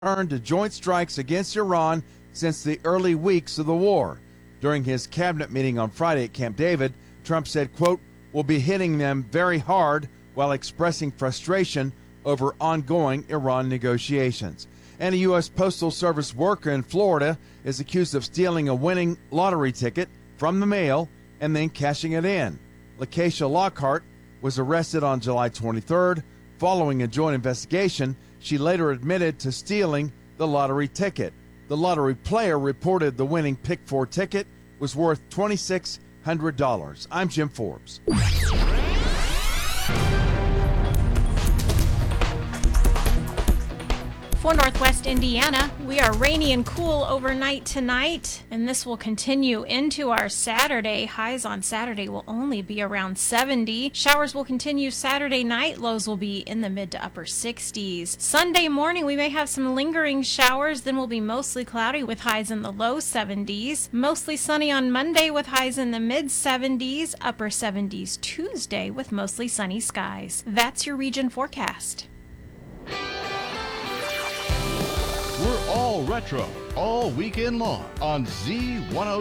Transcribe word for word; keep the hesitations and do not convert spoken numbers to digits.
turned to joint strikes against Iran since the early weeks of the war. During his cabinet meeting on Friday at Camp David, Trump said, quote, "We'll be hitting them very hard," while expressing frustration over ongoing Iran negotiations. And a U S Postal Service worker in Florida is accused of stealing a winning lottery ticket from the mail and then cashing it in. Lakeisha Lockhart was arrested on July twenty-third. Following a joint investigation, she later admitted to stealing the lottery ticket. The lottery player reported the winning Pick four ticket was worth two thousand six hundred dollars. I'm Jim Forbes. For Northwest Indiana, we are rainy and cool overnight tonight, and this will continue into our Saturday. Highs on Saturday will only be around seventy. Showers will continue Saturday night. Lows will be in the mid to upper sixties. Sunday morning, we may have some lingering showers, then we'll be mostly cloudy with highs in the low seventies. Mostly sunny on Monday with highs in the mid seventies, upper seventies Tuesday with mostly sunny skies. That's your region forecast. We're all retro, all weekend long on Z one oh